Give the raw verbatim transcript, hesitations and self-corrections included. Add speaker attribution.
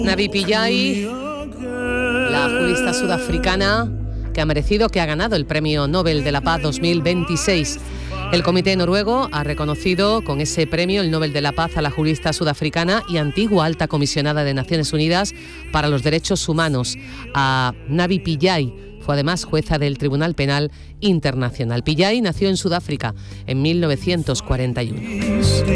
Speaker 1: Navi Pillay, la jurista sudafricana que ha merecido, que ha ganado el Premio Nobel de la Paz dos mil veintiséis. El Comité Noruego ha reconocido con ese premio el Nobel de la Paz a la jurista sudafricana y antigua alta comisionada de Naciones Unidas para los Derechos Humanos, a Navi Pillay. Fue además jueza del Tribunal Penal Internacional. Pillay nació en Sudáfrica en mil novecientos cuarenta y uno.